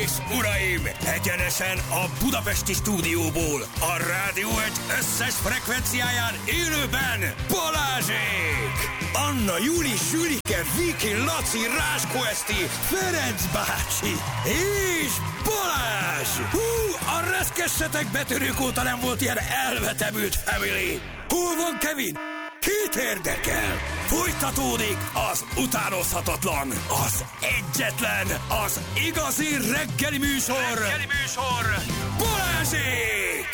és uraim, egyenesen a budapesti stúdióból, a Rádió Egy összes frekvenciáján élőben Balázsék! Anna, Júli, Sülike, Viki, Laci, Ráskó Eszti, Ferenc bácsi és Balázs! Hú, a reszkessetek betörők óta nem volt ilyen elvetemült family! Hol van Kevin? Kit érdekel? Folytatódik az utánozhatatlan, az egyetlen, az igazi reggeli műsor, Balázsék!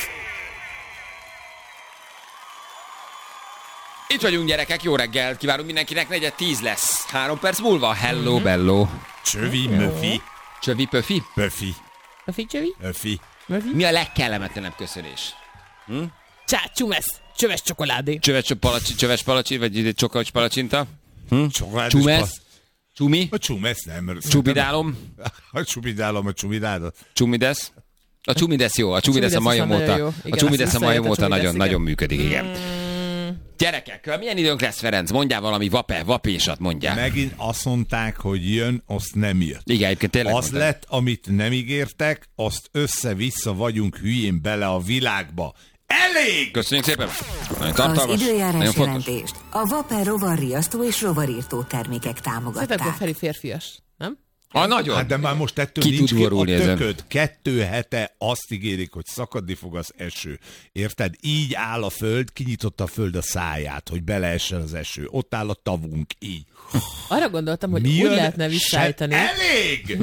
Itt vagyunk, gyerekek, jó reggelt kívánunk mindenkinek, 9:10 lesz. 3 perc múlva, hello, bello. Csövi, möfi. Csövi, pöfi? Pöfi. Pöfi, csövi? Öfi. Mi a legkellemetlenebb köszönés? Csumesz, csöves csokoládé. Csöves palacsi, vagy csokolács palacsinta? Csokoládés Csumesz? Csumi? A csumesz nem. Csubidálom? A csubidálom, a csumidálod. Csumidesz? A csumidesz jó, a csumidesz a majom óta. A csumidesz a majom óta nagyon működik, igen. Gyerekek, milyen időnk lesz, Ferenc? Mondjál valami vapésat, mondjál. Megint azt mondták, hogy jön, azt nem jött. Igen, egyébként tényleg Az mondtam. lett, amit nem ígértek, azt össze-vissza vagyunk hülyén bele a világba. Elég! Köszönjük szépen. Nagyon tartalmas, Az időjárás nagyon fontos. jelentést a Vaper rovarriasztó és rovarírtó termékek Szerintem támogatták. Feri férfias, nem? Nagyon. Hát de már most ettől Ki nincs tud ki a borulni ezen? tököd. 2 hete azt ígérik, hogy szakadni fog az eső. Érted? Így áll a föld, kinyitotta a föld a száját, hogy beleessen az eső. Ott áll a tavunk, így. Arra gondoltam, hogy Mi úgy jön? lehetne visszaállítani Elég!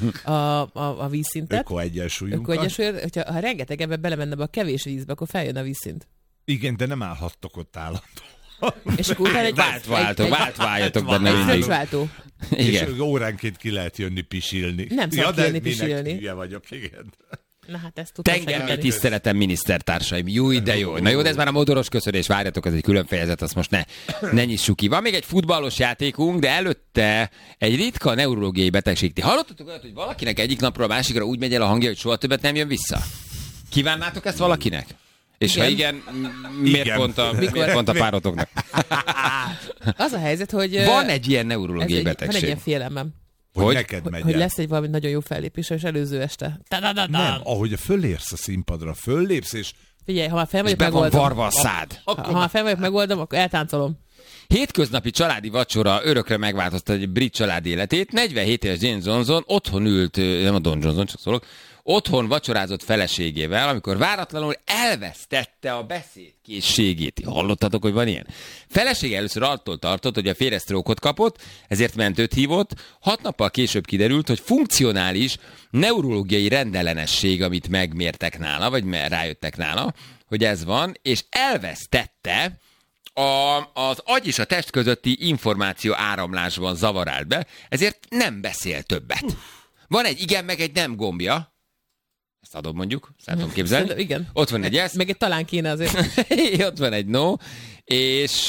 a vízszintet. Ökoegyensúlyunkat. Hogyha rengeteg ebbe belemenne be a kevés vízbe, akkor feljön a vízszint. Igen, de nem állhattok ott állandóan. És akkor utána Váltjatok benne egy mindig. fröccsváltó. Igen. És óránként ki lehet jönni pisilni. Nem szabad de kijönni minek pisilni. hülye vagyok, igen. Na hát ezt tudtam Tengermi segíteni. tiszteletem, minisztertársaim. Júj, de jó. Na jó, de ez már a motoros köszönés, várjatok, ez egy külön fejezet, azt most ne nyissuk ki. Van még egy futballos játékunk, de előtte egy ritka neurológiai betegség. Ti hallottatok olyat, hogy valakinek egyik napról a másikra úgy megy el a hangja, hogy soha többet nem jön vissza? Kívánnátok ezt valakinek? És Igen. ha igen, miért Igen. pont a párotoknak? Az a helyzet, hogy... Van egy ilyen neurológiai van egy betegség. ilyen félelmem, Hogy neked megy hogy el. lesz egy valami nagyon jó fellépés, és előző este. Nem, ahogy föllépsz a színpadra, föllépsz, és Figyelj, ha már fel És vagyok, be van megoldom. varva a szád. Ha már fel vagyok, megoldom, akkor eltáncolom. Hétköznapi családi vacsora örökre megváltoztatta egy brit család életét. 47 éves James Johnson otthon ült, nem a Don Johnson, csak szólok, otthon vacsorázott feleségével, amikor váratlanul elvesztette a beszédkészségét. Hallottatok, hogy van ilyen? Felesége először attól tartott, hogy a férje sztrókot kapott, ezért mentőt hívott. 6 nappal később kiderült, hogy funkcionális neurológiai rendellenesség, amit megmértek nála, vagy rájöttek nála, hogy ez van, és elvesztette az agy és a test közötti információ áramlásban zavarált be, ezért nem beszél többet. Van egy igen, meg egy nem gombja. Ezt adom mondjuk, szeretném képzelni. Szerintem igen. Ott van egy yes. Meg egy talán kéne azért. Ott van egy no. És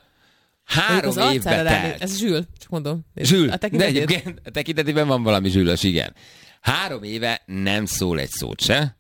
3 Az évbe arcára ránéz. telt. Ez Zsül, csak mondom. Zsül, A de tekintetét. egyébként a tekintetében van valami zsűlös, igen. 3 éve nem szól egy szót se.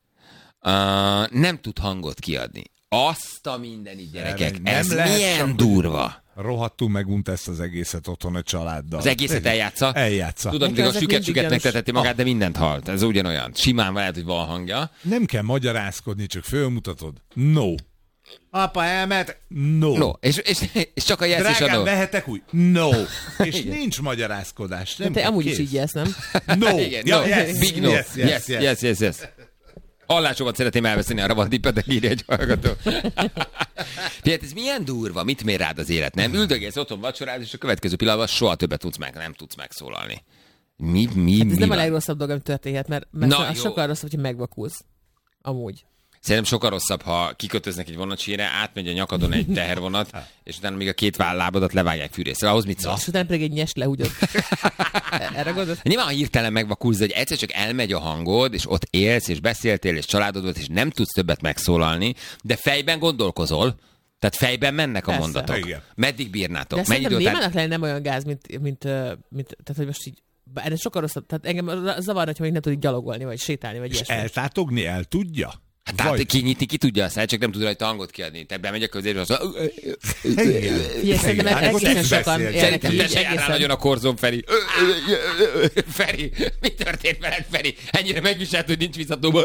Nem tud hangot kiadni. Azt a mindenit, gyerekek. Nem Ez lehet milyen csak- durva. rohadtul megunt ezt az egészet otthon a családdal. Az egészet eljátsza. Eljátsza. Tudod, Nekem hogy a ezek mindig süket-süket gyanús. megteteti magát, de mindent halt. Ez ugyanolyan. Simán lehet, hogy van hangja. Nem kell magyarázkodni, csak fölmutatod. No. Apa elment? No. No, és csak a yes és a Drágám, no. vehetek új? No. És nincs magyarázkodás. Nem Te kell, amúgy is kész. így jelsz, nem? No. Igen, Ja, no. yes, Big no. yes. Hallásomat szeretném elveszteni, arra van tippet, írja egy hallgató. Tehát ez milyen durva, mit mér rád az élet, nem? Üldögélsz otthon vacsoráz, és a következő pillanatban soha többet nem tudsz megszólalni. Mi Ez nem a van? legrosszabb dolog, ami történhet, mert Na, az jó. sokkal rosszabb, hogy megvakulsz. Amúgy. Szerintem sokkal rosszabb, ha kikötöznek egy vonatsére, átmegy a nyakadon egy tehervonat, és utána még a 2 lábadat levágják fűrészre. Ahhoz mit szólsz? És utána pedig egy nyes lehúgyod. Erre gondolsz? Nyilván, ha hirtelen megvakulsz, hogy egyszer csak elmegy a hangod, és ott élsz, és beszéltél, és családod volt, és nem tudsz többet megszólalni, de fejben gondolkozol, tehát fejben mennek a Persze. mondatok. Igen. Meddig bírnátok? De Mennyi szerintem idő után? némának lenni nem olyan gáz, mint tehát, hogy most így, ennél sokkal rosszabb. Tehát engem zavarna, hogyha még nem tud így gyalogolni, vagy sétálni, vagy És ilyesmi. eltátogni el tudja? Tehát kinyitni, ki tudja a száját, csak nem tud rajta hangot kiadni. Te bemegy a közérbe, az Igen, szerintem egészen sokan élnek így. egészen nagyon a korzom, Feri. Feri, mi történt veled, Feri? Ennyire megviselt, hogy nincs visszatóban.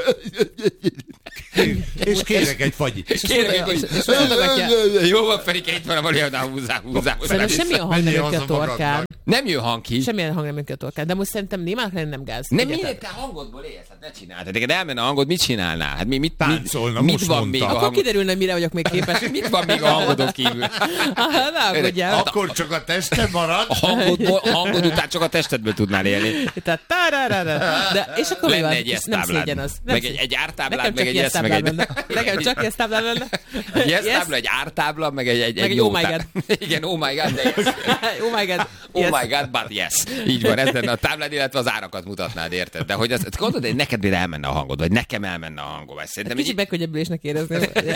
És kérek egy fagyit. Jó van, Ferike, itt van a valójában, húzzá. Szerintem semmilyen hang nem jön ki a torkán. Nem jön hang ki. Semmilyen hang nem jön ki a torkán. De most szerintem némának lenni nem gáz. Nem, miért te hangodból élsz? Hát ne csinálj. Tehát elmenne a hangod, mit csinálnál? Hát mit táncolna, mit most van mondta. még a Akkor hangod? kiderülne, mire vagyok még képes. Mit van még a hangodon kívül? Ne aggódjál. Akkor csak a tested marad. A hangod után csak a testedből tudnál élni. Tehát de és akkor mi Lenne van? egy És nem esztáblád. szégyen az. Meg egy ártáblád, meg egy ilyen esz, meg táblám egy... lenne. Nekem csak ilyen táblám lenne. Egy esztábla, egy ártábla, meg egy oh my god. Igen, oh my god, de yes. Oh my god. Oh my god, but yes. Így van, ez lenne a táblád, illetve az árakat mutatnád, érted? De hogy azt gondolod, hogy neked még elmenne a hangod, vagy nekem elmenne a hangom. Szerintem Kicsit megkönnyebbülésnek érezném.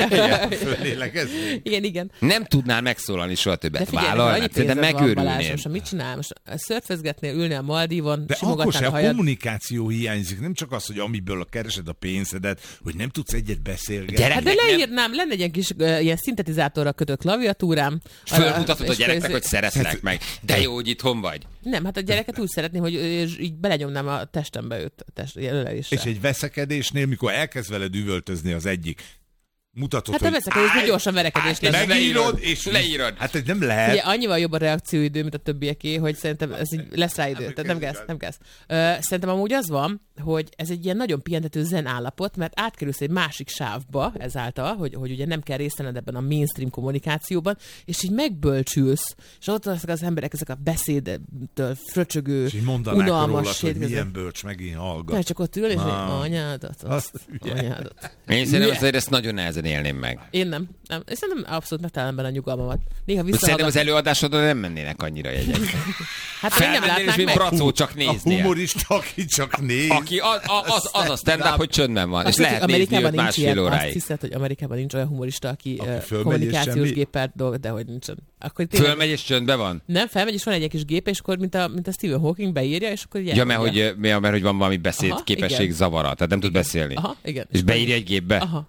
Igen. nem tudnál megszólalni soha többet. De figyelj, Vállalnád, annyi szerintem pénzed van, Balázs, megőrülnél. most mit csinál? Most szörfözgetnél, ülnél a Maldívon, De akkor simogatnál se a a hajad. kommunikáció hiányzik, nem csak az, hogy amiből keresed a pénzedet, hogy nem tudsz egyet beszélgetni. Gyerek, Hát de nem- leírnám, lenne egy ilyen kis ilyen szintetizátorra kötött klaviatúrám. Fölmutatod a És gyereknek, hogy közé- szeretlek meg. De jó, hogy itthon vagy. Nem, hát a gyereket úgy szeretném, hogy így belenyomnám a testembe őt, a ölelésre. És egy veszekedésnél, mikor elkezd veled üvöltözni az egyik, mutatod, Hát a hogy veszekedésből gyorsan verekedés lesz. megírod, és leírod. Hát ez nem lehet. Ugye annyival jobb a reakcióidő, mint a többieké, hogy szerintem ez így lesz rá idő. Tehát nem gáz. Szerintem amúgy az van, hogy ez egy ilyen nagyon pihentető zen állapot, mert átkerülsz egy másik sávba ezáltal, hogy ugye nem kell részt venned ebben a mainstream kommunikációban, és így megbölcsülsz, és ott lesznek az emberek ezek a beszédtől fröcsögő, És így mondanák rólad, unalmas hogy sétkező. milyen bölcs megint hallgat. Nem, csak ott ül, és hogy Ah. anyádat, Azt ugye. anyádat. Én szerintem azért ezt nagyon nehezen élném meg. Én nem. Én szerintem abszolút megtalálom benne a nyugalmamat. Néha Szerintem visszahallgatom. az előadásodon nem mennének annyira jegyek. Hát még nem Felmennél, és látnák mint meg. Bracó csak A néznél. humorista, aki csak néz. Aki az a stand-up, hogy csöndben van. És Azt hiszed, lehet hogy nézni Amerikában őt nincs ilyen, másfél azt óráig. hiszed, hogy Amerikában nincs olyan humorista, aki fölmegy és kommunikációs semmi? géppel dolg, de hogy nincsen. Akkor tényleg- Fölmegy és csöndben van? Nem, felmegy, és van egy kis gép, és akkor, mint a Stephen Hawking beírja, és akkor Ja, mert hogy van valami Aha, beszédképesség igen. zavara, tehát nem tud beszélni. Aha, igen. És beírja egy gépbe? Aha.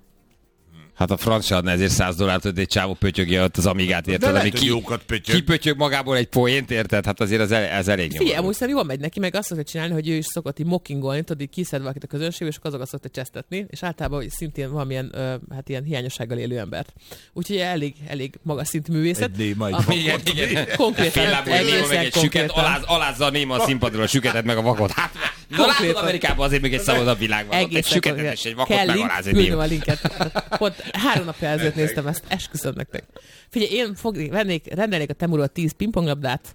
Hát a franc se adna ezért $100, hogy egy csávó pötyögje ott az Amigát, érted? lehet, Ami hogy jókat pötyög. kipötyög magából egy poént, érted? Hát azért ez elég Figyelj, nyomorú. amúgy szerintem jól megy neki, meg azt szokta csinálni, hogy ő is szokott így mockingolni, tudod, így kiszed valakit a közönség, és akkor azokat szokta csesztetni, és általában hogy szintén valamilyen hát ilyen hiányossággal élő embert. Úgyhogy elég magas szintű művészet. Egy néma, egy A- Igen, igen. Konkrétan, Féllábú néma, meg egészen egy süket, konkrétan. alázza a néma a színpadról a süketet, meg a vakot. Hát, na Konkrétan. látod, Amerikában azért még egy szabadabb világ van. Ott egy Egészen süketet konkrét. és egy vakot Kell megaláz egy küldöm néma. a linket. Pont 3 nappal ezelőtt néztem ezt, esküszöm nektek. Figyelj, én rendelnék a Temuról 10 pingponglabdát,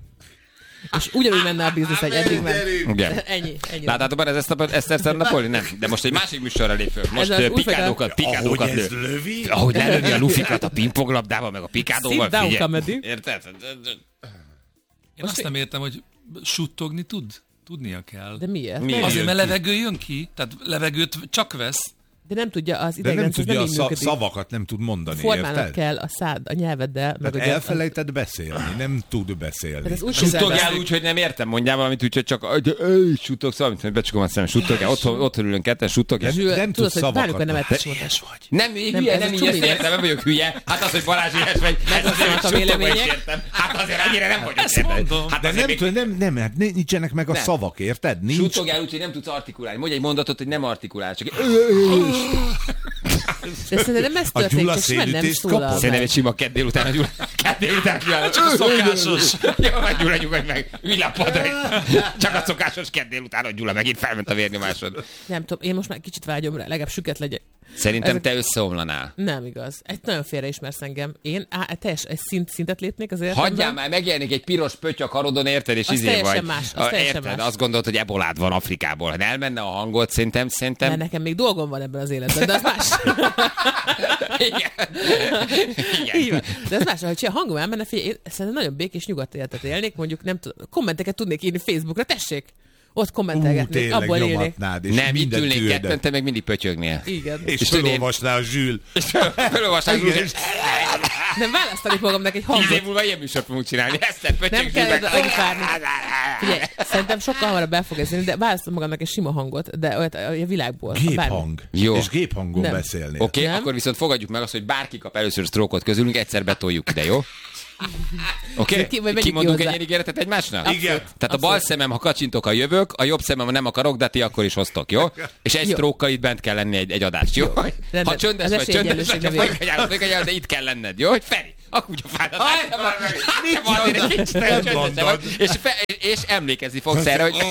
és ugyanúgy menne a biznisz, egy eddig ment. Igen. Ennyi. Láttátok már ezt napolni? Nem. De most egy másik műsorra lép föl. Most Ez az új pikádókat Ahogy ez lő. lövi, Ahogy lelövi a lufikat a pingponglabdával, meg a pikádóval. Sit down, Figyelj. comedy. Érted? Én azt nem értem, hogy suttogni tudnia kell. De miért? Miért? Nem. Azért, mert levegő jön ki, tehát levegőt csak vesz. De nem tudja, az de nem idegrendszer tudja, nem a így működik. szavakat nem tud mondani, Formálnod érted? kell a szád, a nyelveddel. Meg Tehát ugye- elfelejted beszélni, nem tud beszélni. Tehát ez úgy Suttogál képzeled- úgy, hogy nem értem, mondjál valamit úgy, hogy csak suttogsz valamit, hogy becsukom a szemem, suttogjál, otthon ülünk ketten, suttogjál. Zsül, nem tudod, tudsz hogy bármikor szavakat nem mondani. ettek. Nem, hülye, ez nem egy így ezt csomó értem, nem vagyok hülye. Hát az, hogy Balázs ilyes vagy, ez azért, vannak a hogy suttogva is vélemények. értem. Hát azért annyira nem vagyok Ezt érted. mondom. Hát De azért nem, még nem, hát nincsenek meg a Nem. szavak, érted? Nincs. suttogál úgy, hogy nem tudsz artikulálni. Mondj egy mondatot, hogy nem artikulál, csak De szerintem nem ez A történik, Gyula csak semmi nem szélütést szólal kapod? szerintem meg. egy sima kedd délután a Gyula. Kedd délután Gyula. Csak a szokásos. Jó, meg Gyula, nyugodj meg. Ülj a padra. Csak a szokásos kedd délután a Gyula. Megint felment a vérnyomásod. Nem tudom, én most már kicsit vágyom rá, legalább süket legyek. Szerintem te összeomlanál. Nem igaz. Egy nagyon félreismersz engem. Én egy szintet lépnék az életemben. Hagyjál már, megjelenik egy piros pötty a karodon, érted, és Az izé teljesen vagy. más, az teljesen Érted, más. azt gondolod, hogy ebolád van Afrikából. Ha elmenne a hangod, szerintem... Mert nekem még dolgom van ebben az életben, de az más. Igen. Így Igen. van. De ez más, hogy a hangom elmenne, figyelj, én szerintem nagyon békés, nyugodt életet élnék, mondjuk nem tudom, kommenteket tudnék írni Facebookra, tessék! Ott kommentelgetnék, Tényleg abból élnék. nyomatnád, és Nem, itt mindent ülnék tűrd. ketten, te meg mindig pötyögnél. Igen. És És tudod, felolvasnál a Zsül. Felolvasnál, Igen, és és Nem választani magamnak egy 10 év hangot. múlva ilyen műsort fogunk csinálni. Eszter, Nem pöttyög kell zsűrben. annyit várni. Figyelj, szerintem sokkal hamarabb el fog ez jönni, de választom magamnak egy sima hangot, de olyat a világból. Géphang. Jó. És géphangon Nem. beszélnél. Oké, Nem? akkor viszont fogadjuk meg azt, hogy bárki kap először sztrókot közülünk, egyszer betoljuk ide, jó? Oké? Vagy megyünk Kimondunk ki egy hozzá. ilyen ígéretet egymásnak? Igen. Tehát a bal szemem, ha kacsintok, a jövök, a jobb szemem, ha nem akarok, de ti akkor is hoztok, jó? És egy Jó. sztrókkal itt bent kell lenni egy adást, jó? Ha Rendben. csöndes Az vagy, csöndes vagy, esélyegyenlőségre folyamányálod, de itt kell lenned, jó? Hogy Feri, a kutyafádat. És emlékezni fogsz erre, hogy...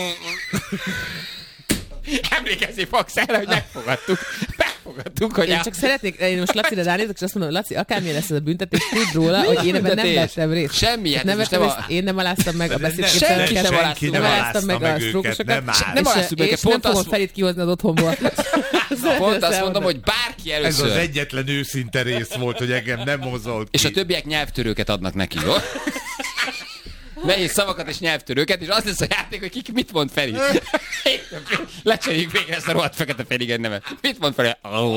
Emlékezni fogsz erre, hogy megfogadtuk, hogy... Én csak szeretnék, én most Lacira ránézek, és azt mondom, Laci, akármilyen lesz ez a büntetés, tudd róla, hogy én ebben nem büntetés? vettem részt. Semmi, hát nem ez vettem most részt, nem én nem aláztam meg a Senki beszédképteleneket. sem Senki nem Nem alázta aláztam meg meg a őket, sztrókosokat, nem áll. Nem aláztuk meg, és nem pont fogom azt- Ferit kihozni az otthonból. Pont azt mondom, hogy bárki Ez először... az egyetlen őszinte rész volt, hogy engem nem mozolt ki. És a többiek nyelvtörőket adnak neki, jó? Nehéz szavakat és nyelvtörőket, és az lesz a játék, hogy ki mit mond Feri. Lecseréljük végre ezt a rohadt fekete Ferigen nevet. Mit mond Feri?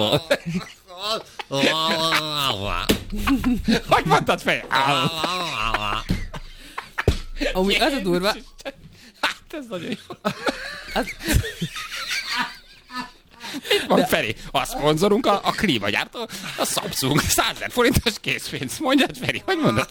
Hogy mondtad Feri? Amúgy az a durva, Hát ez nagyon jó. az, Mit mond Feri? A szponzorunk a klímagyártó, a Samsung. 100 000 forintos készpénz. Mondjad Feri, hogy mondod?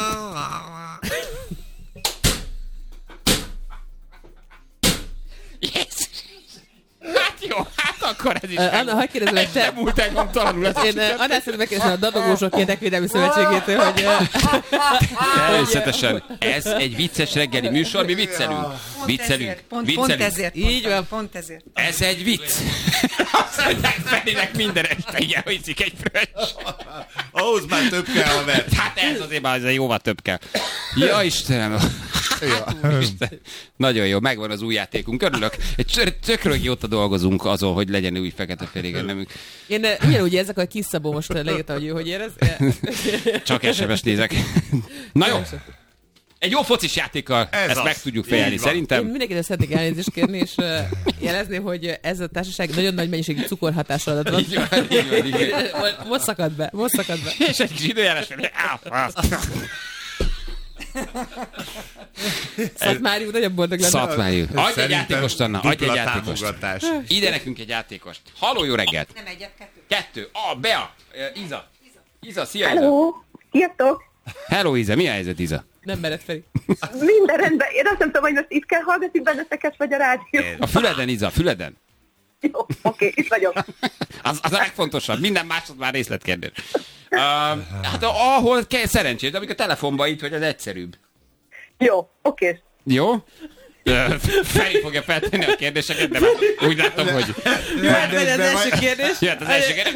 Jézus! Hát jó, hát akkor ez is Anna, hadd kérdezem, hogy te... nem múlt el nyomtalanul ez a Én annál szeretném megkérdezni a Dadogósok Érdekvédelmi Szövetségétől, hogy természetesen. Ez egy vicces reggeli műsor, mi viccelünk. Viccelünk. Pont ezért. Így van. Pont ezért. Ez egy vicc. Azt mondják Ferinek minden este így elhozik egy fröccs. Ahhoz már több kell, haver. Hát ez azért már azért jóval több kell. Ja Istenem. Isten. Nagyon jó, megvan az új játékunk. Örülök. Egy tökről jóta dolgozunk azon, hogy legyen új fekete Ferigen nemünk. én ugyanúgy érzek, hogy Kis Szabó most leírta, hogy ő hogy érez. Csak SMS nézek. Na jó. Egy jó focis játékkal ezt az. meg tudjuk fejelni Így van. Én szerintem. mindenkitől szeretnék elnézést kérni, és jelezném, hogy ez a társaság nagyon nagy mennyiségű cukorhatással adott. Így van, így van. Most szakad be. És egy kis időjárás. Szatmári úr nagyon boldog lenne. Szatmári. Adj egy Szerintem játékost, Anna, adj egy dupla játékost. támogatás. Ide nekünk egy játékost. Halló, jó reggelt. Nem egyet, kettő. 2. Bea. Iza. Iza, szia Iza. Hello, sziasztok! Hello, Iza. Mi a helyzet, Iza? Nem mered, Feri. Minden rendben. Én azt nem tudom, hogy most itt kell hallgatni benneteket, vagy a rádió. A füleden, Iza, füleden. Jó, oké, itt vagyok. Az a legfontosabb. Minden másod már részletkérdés. Hát ahol kell szerencsét, de amik a telefonban itt, hogy az egyszerűbb. Jó, oké. Jó? Feri fogja feltenni a kérdéseket, de már úgy látom, hogy... Jöhet meg az első kérdés. Jöhet az első kérdés.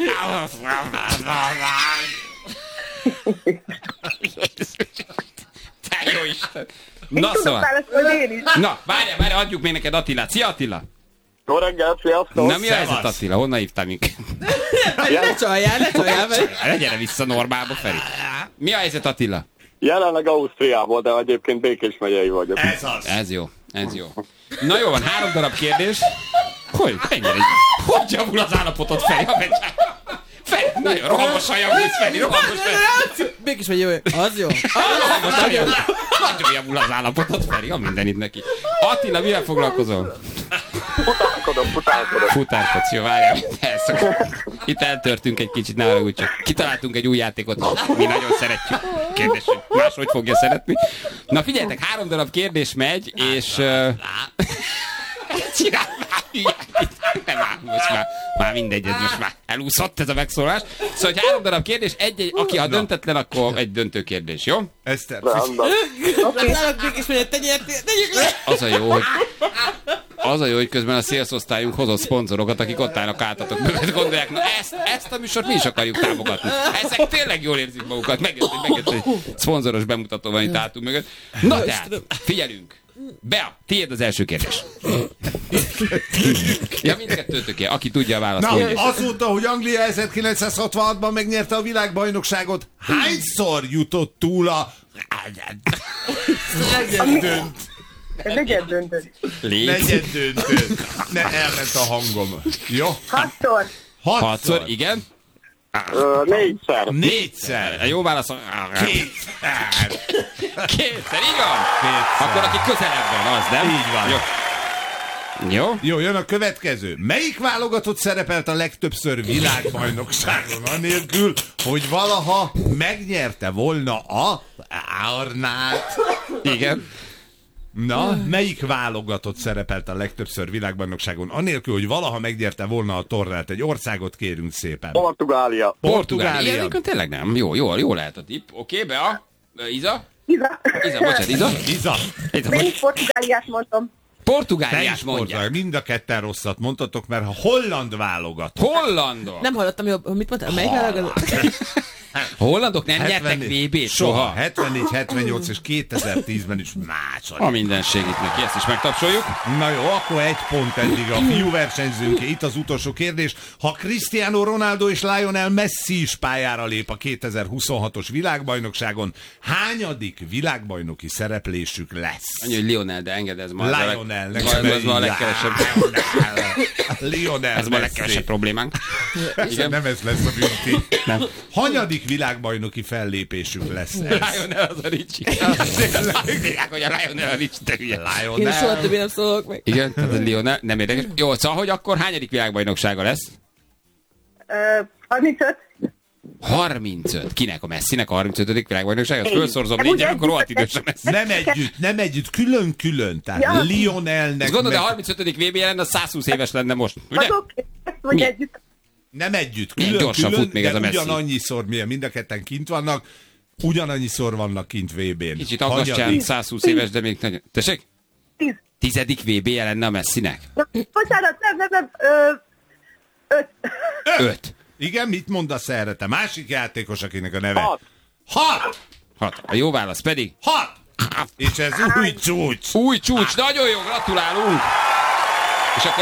Te jó Isten! Na Tudom szóval. válaszolni én is. Na, várj, adjuk még neked Attilát. Szia Attila! Jó reggelt, sziasztok! Na mi a helyzet Attila? Honnan hívtál minket? Ne csaljál, Feri. Ne gyere vissza normálba, Feri. Mi a helyzet Attila? Jelenleg Ausztriából, de egyébként Békés megyei vagyok. Ez az. Ez jó, ez jó. Na jó van, 3 darab kérdés. Ennyire? Hogy javul az állapotod, Feri? Feri, nagyon rohamosan javulsz, Feri, rohamosan. Mégis vagy jó. Az jó. Rohamosan javul. Nagyon javul az állapotod, Feri, a mindenit neki. Attila, mivel foglalkozol? Futálkodom. Futárkodsz, jó, várjál. Itt eltörtünk egy kicsit, ne haragudj, csak kitaláltunk egy új játékot, mi nagyon szeretjük. Kérdés, hogy máshogy fogja szeretni. Na figyeljetek, 3 darab kérdés megy, és... Csinálj már, nem áll, most már mindegy, ez most már elúszott ez a megszólás. Szóval, hogy 3 darab kérdés, aki ha döntetlen, akkor egy döntő kérdés, jó? Eszter, Nálad mégis vagy, te nyertél. Tegyük le. Az a jó, hogy közben a szélszosztályunk hozott szponzorokat, akik ott állnak átatok mögött, gondolják, na ezt a műsort mi is akarjuk támogatni. Ezek tényleg jól érzik magukat, megjött egy szponzoros bemutató van itt átunk mögött. Na tehát, figyelünk. Bea, tiéd az első kérdés. Ja, mindkettőtöké, aki tudja a választ. na, mondja. azóta, hogy Anglia 1966-ban megnyerte a világbajnokságot, hányszor jutott túl a... Negyed döntő. Légy. Negyed döntő. Ne, elment a hangom. Jó? 6-szor. 6-szor, igen. Négyszer. Négyszer. Jó válasz. Kétszer, így van? Akkor aki közelebb van, az, nem? Így van. Jó. Jó, jön a következő. Melyik válogatott szerepelt a legtöbbször világbajnokságon, anélkül, hogy valaha megnyerte volna a Arnát? Igen. Na, melyik válogatott szerepelt a legtöbbször világbajnokságon, anélkül, hogy valaha megnyerte volna a tornát? Egy országot kérünk szépen. Portugália. Portugália. Igen, tényleg nem. Jó lehet a tipp. Oké, Bea? Iza, bocsánat, Iza. Én is Portugáliát mondom. Portugáliát mondják. Mind a ketten rosszat mondtatok, mert a holland válogatott. Hollandok. Nem hallottam, mit mondtál? Melyik válogatott? A hollandok nem nyertek VB-t soha. 74, 78 és 2010-ben is második. A mindenség itt neki, ezt is megtapsoljuk. Na jó, akkor 1 pont eddig a fiú versenyzőnké. Itt az utolsó kérdés. Ha Cristiano Ronaldo és Lionel Messi is pályára lép a 2026-os világbajnokságon, hányadik világbajnoki szereplésük lesz? Annyi, hogy Lionel, de engedd, ez ma Lionel. Ez ma a legkevesebb. Lionel Ez ma a legkevesebb problémánk. Igen? Nem ez lesz a bünti. Nem. Hanyadik világbajnoki fellépésük lesz ez? Lionel az a Ricsi. Világ, hogy a Lionel a Ricsi, te hülye. Én soha többé nem szólok meg. Igen, tehát a Lionel nem érdekes. Jó, szóval, hogy akkor hányadik világbajnoksága lesz? 35. 35. Kinek? A Messinek a 35. világbajnokság? Azt felszorzom lényeg, akkor rohadt idős a Messi. Nem együtt, külön-külön. Tehát Lionelnek... Azt gondolod, de a 35. VB lenne, az 120 éves lenne most, ugye? Azok, vagy együtt. Nem együtt, gyorsan fut még de ez a Messi. ugyanannyiszor, milyen mind a ketten kint vannak, ugyanannyiszor vannak kint VB-n. Kicsit aggastyán, 120 éves, de még nagyon... Tessék? 10. VB lenne a Messinek? Bocsánat, nem. 5. Igen, mit mondasz erre? Te másik játékos, akinek a neve? 6. A jó válasz pedig? 6! És ez új csúcs. Új csúcs, nagyon jó, gratulálunk! És akkor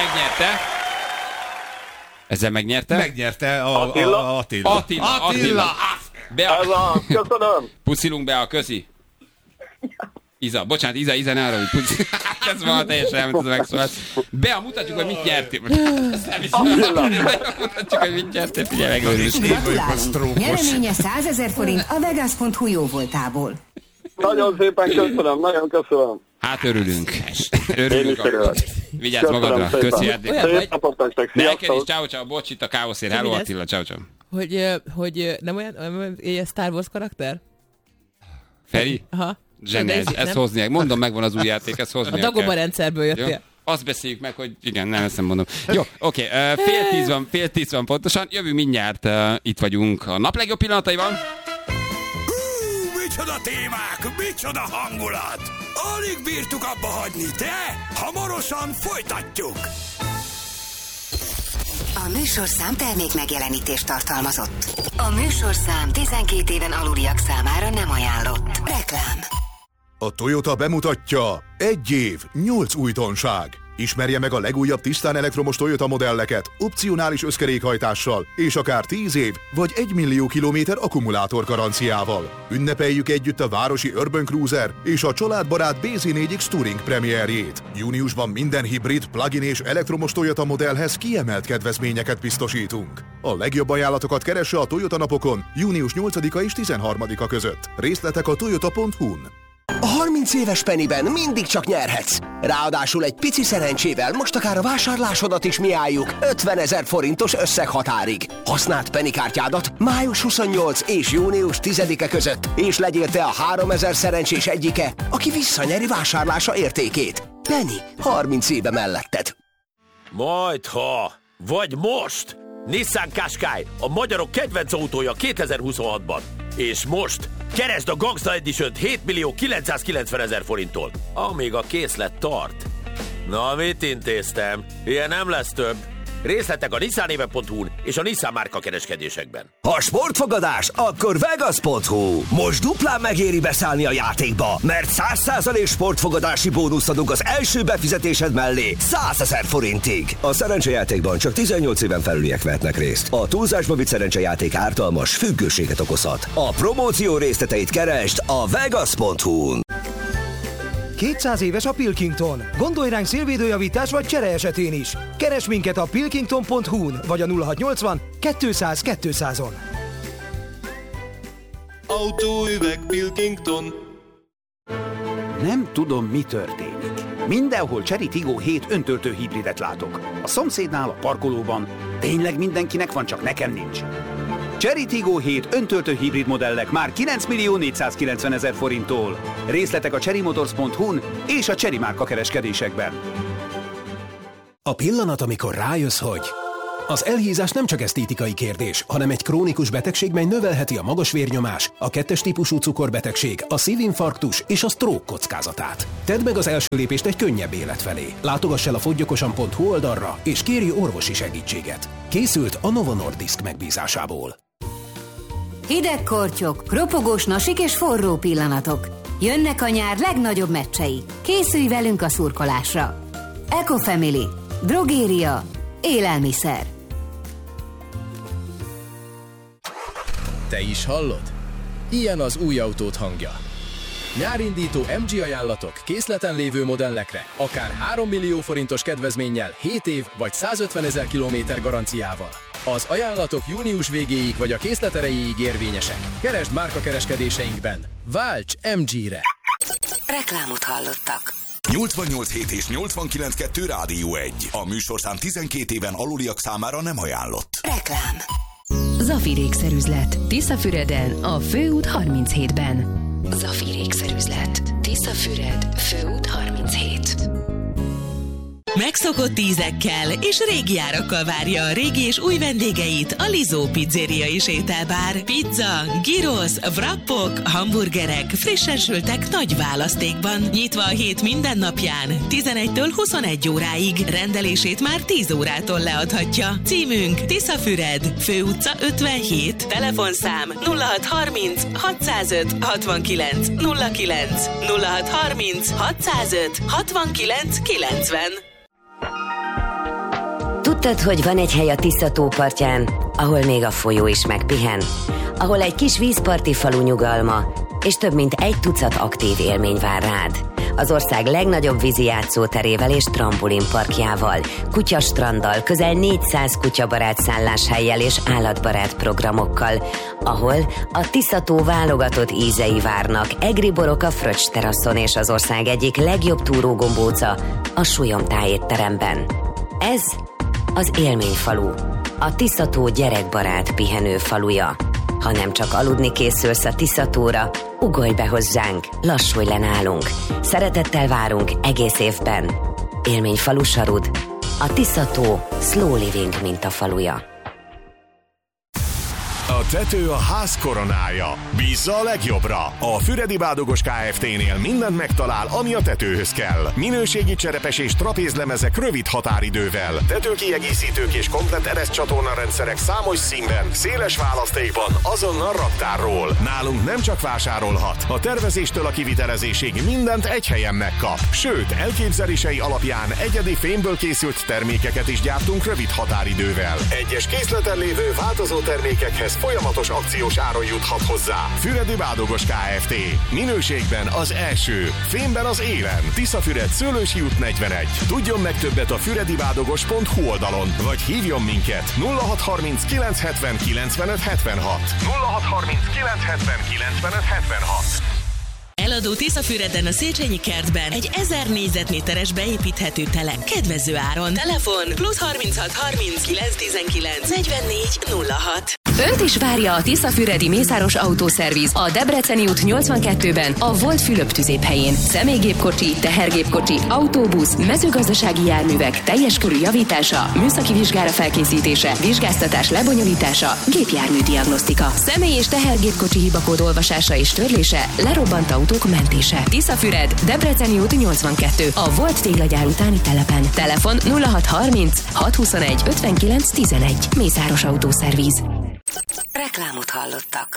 ezzel megnyerte? Megnyerte Attila. Attila. Köszönöm. Puszilunk be a közi. Iza, bocsánat, Iza, ne arra, hogy puci. Ez van teljesen elment az a megszólás. Bea, mutatjuk, hogy mit nyertél. Mutatjuk, hogy mit nyertél. Figyelj meg, őrülsz. Gratulálunk! Nyereménye 100 000 forint a Vegas.hu jóvoltából. Nagyon szépen köszönöm, nagyon köszönöm. Hát örülünk. Én is örülök. Vigyázz magadra, köszi játékot. Szép napot nektek, Neked is, ciao, bocs, itt a káoszér. Hello Attila, ciao. Hogy nem olyan Star Wars karakter? Feri? Aha. Zseniális, ezt hozniák. Mondom, megvan az új játék, ezt hozniák. A Dagobah rendszerből jöttél. Jó? Azt beszéljük meg, hogy igen, nem, ezt nem mondom. Jó, oké, fél tíz van pontosan, jövünk mindjárt, itt vagyunk a nap legjobb pillanataiban. Micsoda témák, micsoda hangulat! Alig bírtuk abba hagyni, de hamarosan folytatjuk! A műsorszám termék megjelenítést tartalmazott. A műsorszám 12 éven aluliak számára nem ajánlott. Reklám. A Toyota bemutatja 1 év, 8 újdonság. Ismerje meg a legújabb tisztán elektromos Toyota modelleket, opcionális összkerékhajtással, és akár 10 év vagy 1 millió kilométer akkumulátor garanciával. Ünnepeljük együtt a városi Urban Cruiser és a családbarát BZ4X Touring premierjét. Júniusban minden hibrid, plug-in és elektromos Toyota modellhez kiemelt kedvezményeket biztosítunk. A legjobb ajánlatokat keresse a Toyota napokon június 8-a és 13-a között. Részletek a toyota.hu-n. A 30 éves Pennyben mindig csak nyerhetsz. Ráadásul egy pici szerencsével most akár a vásárlásodat is miálljuk 50 000 forintos összeghatárig. Használd Penny kártyádat május 28 és június 10-e között, és legyél te a 3000 szerencsés egyike, aki visszanyeri vásárlása értékét. Penny, 30 éve melletted. Majdha, vagy most! Nissan Qashqai, a magyarok kedvenc autója 2026-ban. És most keresd a Gangsta Edition-t 7.990.000 forinttól, amíg a készlet tart. Na, mit intéztem? Ilyen nem lesz több. Részletek a nissanéve.hu-n és a Nissan márka kereskedésekben. Ha sportfogadás, akkor Vegas.hu. Most duplán megéri beszállni a játékba, mert 100% sportfogadási bónuszt adunk az első befizetésed mellé 100 000 forintig. A szerencsejátékban csak 18 éven felüliek vehetnek részt. A túlzásba vitt szerencsejáték ártalmas, függőséget okozhat. A promóció részleteit keresd a Vegas.hu-n. 200 éves a Pilkington. Gondolj ránk szélvédőjavítás vagy csere esetén is. Keresd minket a pilkington.hu-n vagy a 0680 200-200-on. Autóüveg Pilkington. Nem tudom, mi történik. Mindenhol Chery Tiggo 7 öntöltő hibridet látok. A szomszédnál, a parkolóban. Tényleg mindenkinek van, csak nekem nincs. Chery Tiggo 7 öntöltő hibrid modellek már 9.490.000 forinttól. Részletek a cherrymotors.hu-n és a Chery márka kereskedésekben. A pillanat, amikor rájössz, hogy az elhízás nem csak esztétikai kérdés, hanem egy krónikus betegség, mely növelheti a magas vérnyomás, a 2-es típusú cukorbetegség, a szívinfarktus és a stroke kockázatát. Tedd meg az első lépést egy könnyebb élet felé. Látogass el a foggyokosan.hu oldalra, és kérj orvosi segítséget. Készült a Novo Nordisk megbízásából. Hideg kortyok, ropogós nasik és forró pillanatok. Jönnek a nyár legnagyobb meccsei. Készülj velünk a szurkolásra. Ecofamily. Drogéria. Élelmiszer. Te is hallod? Ilyen az új autót hangja. Nyárindító MG ajánlatok készleten lévő modellekre, akár 3 millió forintos kedvezménnyel, 7 év vagy 150 000 kilométer garanciával. Az ajánlatok június végéig vagy a készlet erejéig érvényesek. Keresd márkakereskedéseinkben. Válts MG-re! Reklámot hallottak. 88.7 és 89.2 Rádió 1. A műsorszám 12 éven aluliak számára nem ajánlott. Reklám. Zafir ékszerüzlet. Tiszafüreden, a Főút 37-ben. Zafir ékszerüzlet. Tiszafüred, Főút 37. Megszokott ízekkel és régi árakkal várja a régi és új vendégeit a Lizó Pizzeria és ételbár. Pizza, gyrosz, wrappok, hamburgerek, frissen sültek nagy választékban. Nyitva a hét minden napján, 11-től 21 óráig. Rendelését már 10 órától leadhatja. Címünk Tiszafüred, Főutca 57, telefonszám 0630 605 69 09, 0630 605 69 90. Tudtad, hogy van egy hely a Tisza tó partján, ahol még a folyó is megpihen? Ahol egy kis vízparti falu nyugalma, és több mint 1 tucat aktív élmény vár rád. Az ország legnagyobb vízi játszóterével és trampolinparkjával, kutyastranddal, közel 400 kutyabarát szálláshelyjel és állatbarát programokkal, ahol a Tisza tó válogatott ízei várnak, egri borok a Fröccs teraszon és az ország egyik legjobb túrógombóca, a Súlyom étteremben. Ez az élményfalu, a Tisza tó gyerekbarát pihenő faluja. Ha nem csak aludni készülsz a Tisza tóra, ugolj be hozzánk, lassulj le nálunk. Szeretettel várunk egész évben. Élményfalu Sarud, a Tisza tó slow living mintafaluja. A tető a ház koronája. Bízza a legjobbra. A Füredi Bádogos Kft-nél mindent megtalál, ami a tetőhöz kell. Minőségi cserepes és trapézlemezek rövid határidővel. Tetőkiegészítők és komplett ereszcsatornarendszerek számos színben, széles választékban, azonnal raktárról. Nálunk nem csak vásárolhat. A tervezéstől a kivitelezésig mindent egy helyen megkap. Sőt, elképzelései alapján egyedi fémből készült termékeket is gyártunk rövid határidővel. Egyes készleten lévő változó termékekhez folyamatos akciós áron juthat hozzá. Füredi Bádogos Kft. Minőségben az első, fémben az élen. Tiszafüred, Szőlősi út 41. Tudjon meg többet a füredibádogos.hu oldalon, vagy hívjon minket 0630 970 95 76. 0630 970 95 76. Eladó Tiszafüreden a Széchenyi kertben egy 1000 négyzetméteres beépíthető telek kedvező áron. Telefon +36 30 919 44 06. Önt is várja a Tiszafüredi Mészáros Autószerviz a Debreceni út 82-ben, a Volt Fülöp tüzéphelyén. Személygépkocsi, tehergépkocsi, autóbusz, mezőgazdasági járművek teljes körű javítása, műszaki vizsgára felkészítése, vizsgáztatás lebonyolítása, gépjármű diagnosztika, személy- és tehergépkocsi hibakód olvasása és törlése, lerobbant autók mentése. Tiszafüred, Debreceni út 82, a Volt téglagyár utáni telepen. Telefon 0630 621 59 11. Mészáros Autószerviz. Reklámot hallottak.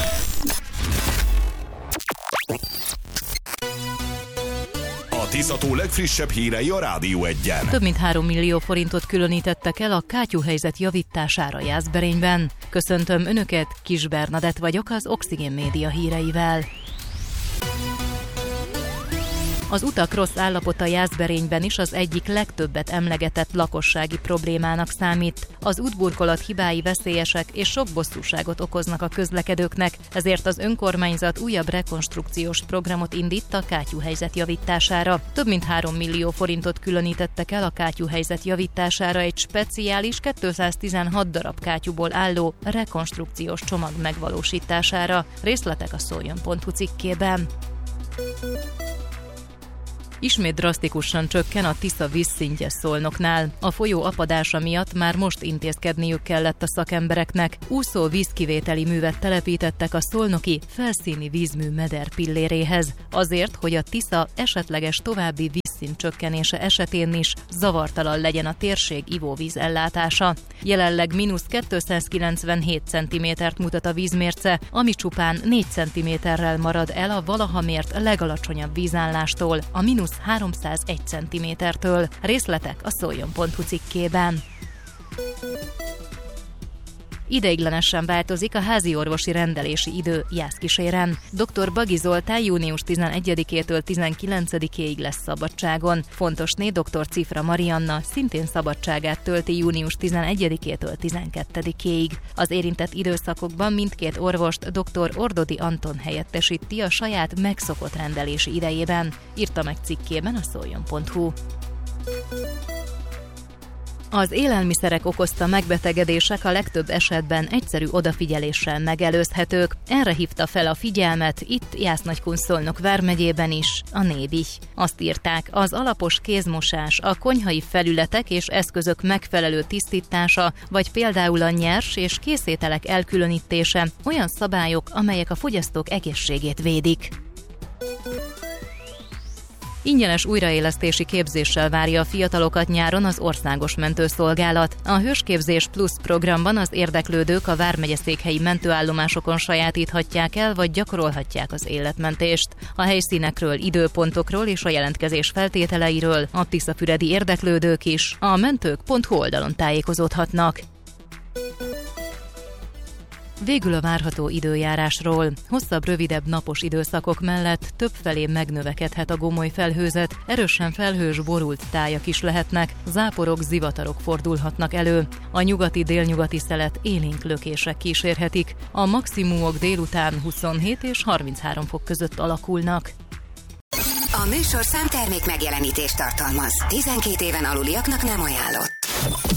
A Tisza tó legfrissebb hírei a Rádió 1-en. Több mint 3 millió forintot különítettek el a kátyúhelyzet javítására Jászberényben. Köszöntöm Önöket, Kis Bernadett vagyok az Oxigén Média híreivel. Az utak rossz állapota Jászberényben is az egyik legtöbbet emlegetett lakossági problémának számít. Az útburkolat hibái veszélyesek és sok bosszúságot okoznak a közlekedőknek, ezért az önkormányzat újabb rekonstrukciós programot indít a kátyúhelyzet javítására. Több mint 3 millió forintot különítettek el a kátyúhelyzet javítására egy speciális 216 darab kátyúból álló rekonstrukciós csomag megvalósítására. Részletek a szoljon.hu cikkében. Ismét drasztikusan csökken a Tisza vízszintje Szolnoknál. A folyó apadása miatt már most intézkedniük kellett a szakembereknek. Úszó vízkivételi művet telepítettek a szolnoki felszíni vízmű meder pilléréhez. Azért, hogy a Tisza esetleges további vízszint csökkenése esetén is zavartalan legyen a térség ivóvíz ellátása. Jelenleg -297 cm-t mutat a vízmérce, ami csupán 4 cm-rel marad el a valaha mért legalacsonyabb vízállástól, a -301 cm-től. Részletek a szoljon.hu cikkében. Ideiglenesen változik a házi orvosi rendelési idő Jászkíséren. Dr. Bagi Zoltán június 11-től 19-ig lesz szabadságon. Fontosné dr. Cifra Marianna szintén szabadságát tölti június 11-től 12-ig. Az érintett időszakokban mindkét orvost dr. Ordodi Anton helyettesíti a saját megszokott rendelési idejében, írta meg cikkében a szoljon.hu. Az élelmiszerek okozta megbetegedések a legtöbb esetben egyszerű odafigyeléssel megelőzhetők. Erre hívta fel a figyelmet itt Jász-Nagykun-Szolnok vármegyében is a Nébi. Azt írták, az alapos kézmosás, a konyhai felületek és eszközök megfelelő tisztítása, vagy például a nyers és készételek elkülönítése olyan szabályok, amelyek a fogyasztók egészségét védik. Ingyenes újraélesztési képzéssel várja a fiatalokat nyáron az Országos Mentőszolgálat. A Hősképzés Plus programban az érdeklődők a vármegyeszékhelyi mentőállomásokon sajátíthatják el, vagy gyakorolhatják az életmentést. A helyszínekről, időpontokról és a jelentkezés feltételeiről a tiszafüredi érdeklődők is a mentők.hu oldalon tájékozódhatnak. Végül a várható időjárásról. Hosszabb, rövidebb napos időszakok mellett többfelé megnövekedhet a gomoly felhőzet, erősen felhős, borult tájak is lehetnek, záporok, zivatarok fordulhatnak elő. A nyugati-délnyugati szelet élénk lökések kísérhetik. A maximumok délután 27 és 33 fok között alakulnak. A műsor számtermék megjelenítést tartalmaz. 12 éven aluliaknak nem ajánlott.